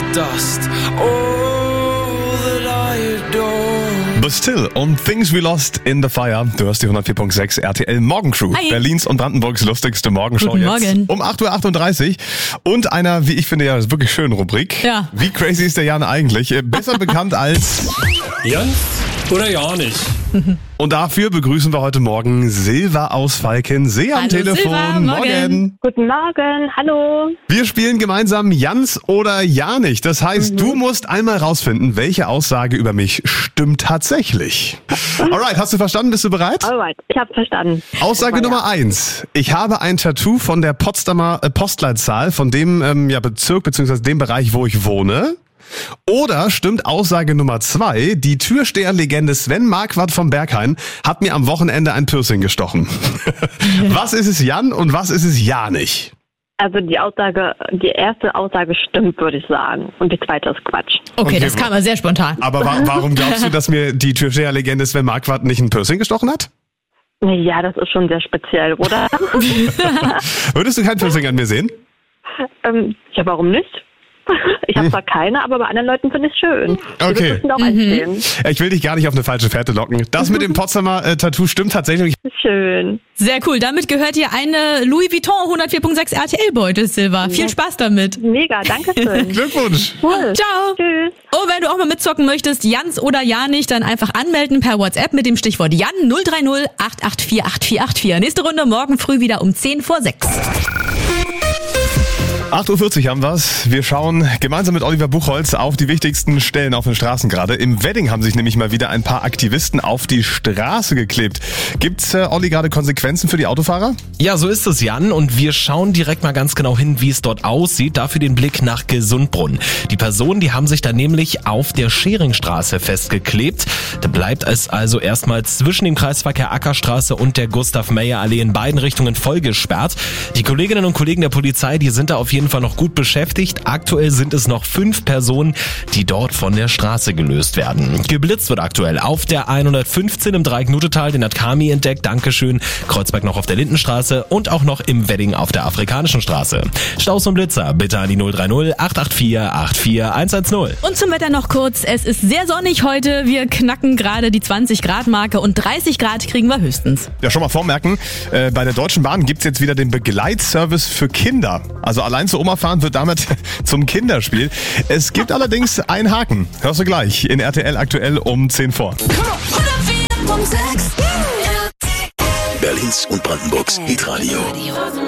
dust. All that I adore. But Still und Things We Lost in the Fire. Du hörst die 104.6 RTL Morgencrew. Hi. Berlins und Brandenburgs lustigste Morgenshow Guten jetzt. Morgen. Um 8.38 Uhr. Und einer, wie ich finde, ja wirklich schönen Rubrik. Ja. Wie crazy ist der Jan eigentlich? Besser bekannt als... Jan oder ja nicht? Und dafür begrüßen wir heute Morgen Silva aus Falkensee am Hallo, Telefon. Silva, morgen. Guten Morgen, hallo. Wir spielen gemeinsam Jans oder ja nicht. Das heißt, du musst einmal rausfinden, welche Aussage über mich stimmt tatsächlich. Alright, hast du verstanden? Bist du bereit? Alright, ich habe verstanden. Aussage Nummer 1. Ich habe ein Tattoo von der Potsdamer Postleitzahl, von dem Bezirk bzw. dem Bereich, wo ich wohne. Oder stimmt Aussage Nummer 2, die Türsteherlegende Sven Marquardt vom Berghain hat mir am Wochenende ein Piercing gestochen. Was ist es Jan und was ist es ja nicht? Also die erste Aussage stimmt, würde ich sagen. Und die zweite ist Quatsch. Okay, das kam aber sehr spontan. Aber warum glaubst du, dass mir die Türsteherlegende Sven Marquardt nicht ein Piercing gestochen hat? Ja, das ist schon sehr speziell, oder? Würdest du kein Piercing an mir sehen? Ja, warum nicht? Ich habe zwar keine, aber bei anderen Leuten finde ich es schön. Okay. Die müssen auch einstehen. Ich will dich gar nicht auf eine falsche Fährte locken. Das mit dem Potsdamer Tattoo stimmt tatsächlich. Schön. Sehr cool. Damit gehört dir eine Louis Vuitton 104.6 RTL-Beutel, Silva. Viel Spaß damit. Mega, danke schön. Glückwunsch. Cool. Ciao. Tschüss. Und wenn du auch mal mitzocken möchtest, Jans oder ja nicht, dann einfach anmelden per WhatsApp mit dem Stichwort Jan 030 884 8484. Nächste Runde morgen früh wieder um 5:10. 8.40 Uhr haben wir's. Wir schauen gemeinsam mit Oliver Buchholz auf die wichtigsten Stellen auf den Straßen gerade. Im Wedding haben sich nämlich mal wieder ein paar Aktivisten auf die Straße geklebt. Gibt's, Olli, gerade Konsequenzen für die Autofahrer? Ja, so ist es, Jan. Und wir schauen direkt mal ganz genau hin, wie es dort aussieht. Dafür den Blick nach Gesundbrunn. Die Personen, die haben sich da nämlich auf der Scheringstraße festgeklebt. Da bleibt es also erstmal zwischen dem Kreisverkehr Ackerstraße und der Gustav-Meyer-Allee in beiden Richtungen voll gesperrt. Die Kolleginnen und Kollegen der Polizei, die sind da auf jeden Fall noch gut beschäftigt. Aktuell sind es noch 5 Personen, die dort von der Straße gelöst werden. Geblitzt wird aktuell auf der 115 im Dreieck-Nutetal, den hat Kami entdeckt, Dankeschön. Kreuzberg noch auf der Lindenstraße und auch noch im Wedding auf der Afrikanischen Straße. Staus und Blitzer bitte an die 030 884 84110. Und zum Wetter noch kurz. Es ist sehr sonnig heute. Wir knacken gerade die 20-Grad-Marke und 30 Grad kriegen wir höchstens. Ja, schon mal vormerken, bei der Deutschen Bahn gibt's jetzt wieder den Begleitservice für Kinder. Also allein zur Oma fahren wird damit zum Kinderspiel. Es gibt allerdings einen Haken. Hörst du gleich in RTL aktuell um 10 vor. 104.6 Berlins und Brandenburgs Hitradio.